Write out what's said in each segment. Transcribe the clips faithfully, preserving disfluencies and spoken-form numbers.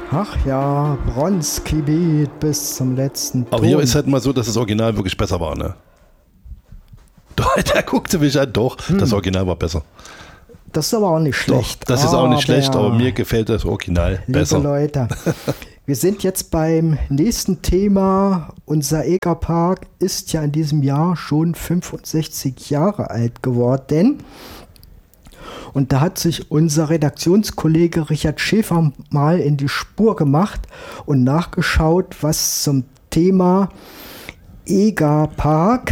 Ach ja, Bronski Beat bis zum letzten Ton. Aber hier ist halt mal so, dass das Original wirklich besser war, ne? Der guckte mich an, doch, hm. das Original war besser. Das ist aber auch nicht schlecht. Doch, das ist auch nicht schlecht, aber mir gefällt das Original liebe besser. Liebe Leute, wir sind jetzt beim nächsten Thema. Unser Egerpark ist ja in diesem Jahr schon fünfundsechzig Jahre alt geworden. Und da hat sich unser Redaktionskollege Richard Schäfer mal in die Spur gemacht und nachgeschaut, was zum Thema Egerpark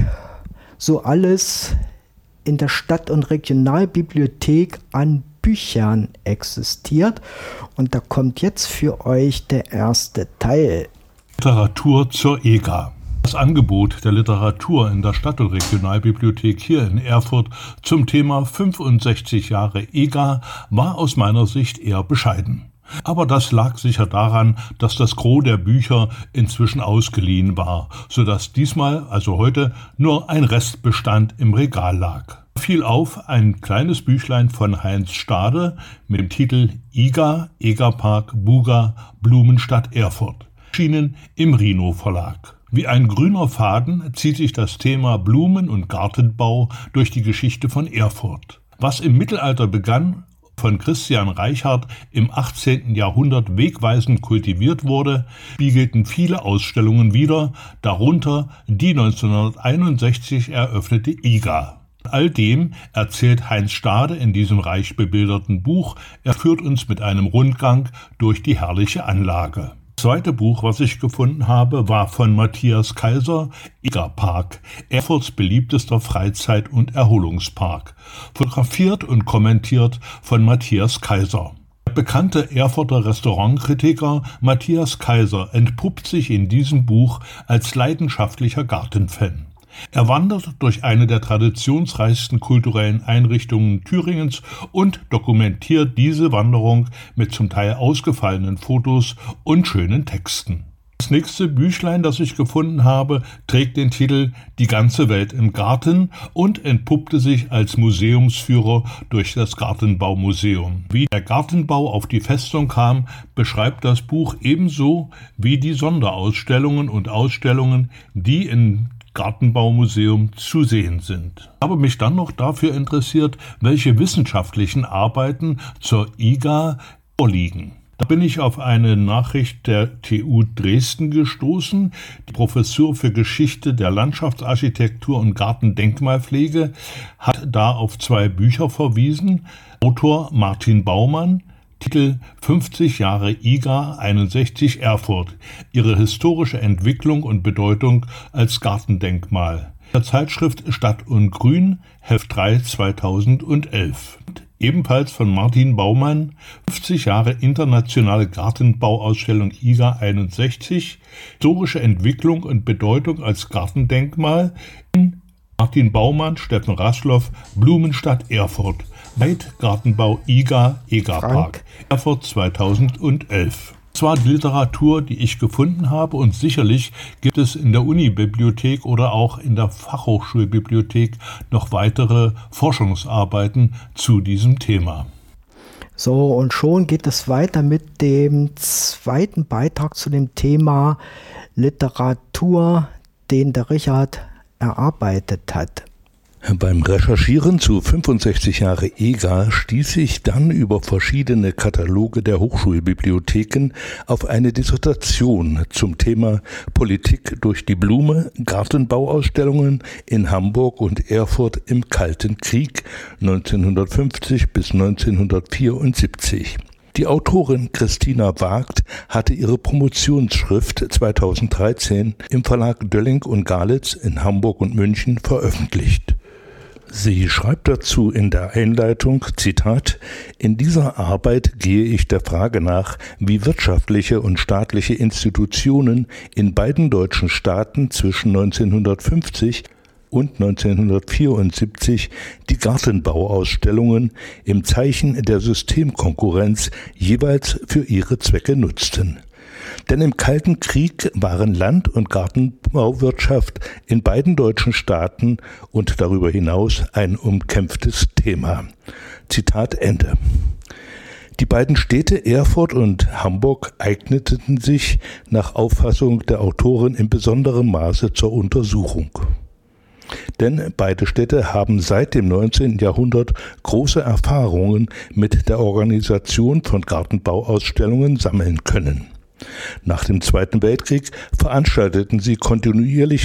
so alles in der Stadt- und Regionalbibliothek an Büchern existiert. Und da kommt jetzt für euch der erste Teil. Literatur zur E G A. Das Angebot der Literatur in der Stadt- und Regionalbibliothek hier in Erfurt zum Thema fünfundsechzig Jahre E G A war aus meiner Sicht eher bescheiden. Aber das lag sicher daran, dass das Gros der Bücher inzwischen ausgeliehen war, sodass diesmal, also heute, nur ein Restbestand im Regal lag. Fiel auf ein kleines Büchlein von Heinz Stade mit dem Titel I G A, Egerpark, Buga, Blumenstadt Erfurt, erschienen im Rhino Verlag. Wie ein grüner Faden zieht sich das Thema Blumen- und Gartenbau durch die Geschichte von Erfurt. Was im Mittelalter begann, von Christian Reichart im achtzehnten Jahrhundert wegweisend kultiviert wurde, spiegelten viele Ausstellungen wider, darunter die neunzehnhunderteinundsechzig eröffnete I G A. All dem erzählt Heinz Stade in diesem reich bebilderten Buch. Er führt uns mit einem Rundgang durch die herrliche Anlage. Das zweite Buch, was ich gefunden habe, war von Matthias Kaiser, Egerpark, Erfurts beliebtester Freizeit- und Erholungspark, fotografiert und kommentiert von Matthias Kaiser. Der bekannte Erfurter Restaurantkritiker Matthias Kaiser entpuppt sich in diesem Buch als leidenschaftlicher Gartenfan. Er wandert durch eine der traditionsreichsten kulturellen Einrichtungen Thüringens und dokumentiert diese Wanderung mit zum Teil ausgefallenen Fotos und schönen Texten. Das nächste Büchlein, das ich gefunden habe, trägt den Titel »Die ganze Welt im Garten« und entpuppte sich als Museumsführer durch das Gartenbaumuseum. Wie der Gartenbau auf die Festung kam, beschreibt das Buch ebenso wie die Sonderausstellungen und Ausstellungen, die in Gartenbaumuseum zu sehen sind. Ich habe mich dann noch dafür interessiert, welche wissenschaftlichen Arbeiten zur I G A vorliegen. Da bin ich auf eine Nachricht der T U Dresden gestoßen. Die Professur für Geschichte der Landschaftsarchitektur und Gartendenkmalpflege hat da auf zwei Bücher verwiesen. Autor Martin Baumann, Titel fünfzig Jahre I G A einundsechzig Erfurt, ihre historische Entwicklung und Bedeutung als Gartendenkmal. Der Zeitschrift Stadt und Grün, Heft drei zweitausendelf. Ebenfalls von Martin Baumann, fünfzig Jahre internationale Gartenbauausstellung I G A einundsechzig, historische Entwicklung und Bedeutung als Gartendenkmal in Martin Baumann, Steffen Rasloff, Blumenstadt Erfurt. Gartenbau I G A, Egerpark, Erfurt zweitausendelf. Das war die Literatur, die ich gefunden habe, und sicherlich gibt es in der Unibibliothek oder auch in der Fachhochschulbibliothek noch weitere Forschungsarbeiten zu diesem Thema. So, und schon geht es weiter mit dem zweiten Beitrag zu dem Thema Literatur, den der Richard erarbeitet hat. Beim Recherchieren zu fünfundsechzig Jahre E G A stieß ich dann über verschiedene Kataloge der Hochschulbibliotheken auf eine Dissertation zum Thema Politik durch die Blume, Gartenbauausstellungen in Hamburg und Erfurt im Kalten Krieg neunzehnhundertfünfzig bis neunzehnhundertvierundsiebzig. Die Autorin Christina Wagt hatte ihre Promotionsschrift zweitausenddreizehn im Verlag Dölling und Galitz in Hamburg und München veröffentlicht. Sie schreibt dazu in der Einleitung, Zitat, »In dieser Arbeit gehe ich der Frage nach, wie wirtschaftliche und staatliche Institutionen in beiden deutschen Staaten zwischen neunzehnhundertfünfzig und neunzehnhundertvierundsiebzig die Gartenbauausstellungen im Zeichen der Systemkonkurrenz jeweils für ihre Zwecke nutzten. Denn im Kalten Krieg waren Land- und Gartenbauwirtschaft in beiden deutschen Staaten und darüber hinaus ein umkämpftes Thema.« Zitat Ende. Die beiden Städte Erfurt und Hamburg eigneten sich nach Auffassung der Autorin in besonderem Maße zur Untersuchung. Denn beide Städte haben seit dem neunzehnten Jahrhundert große Erfahrungen mit der Organisation von Gartenbauausstellungen sammeln können. Nach dem Zweiten Weltkrieg veranstalteten sie kontinuierlich